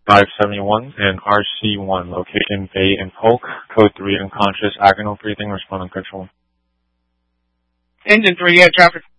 571 and RC1, location Bay and Polk, code 3 unconscious, agonal breathing, responding control. Engine 3, traffic.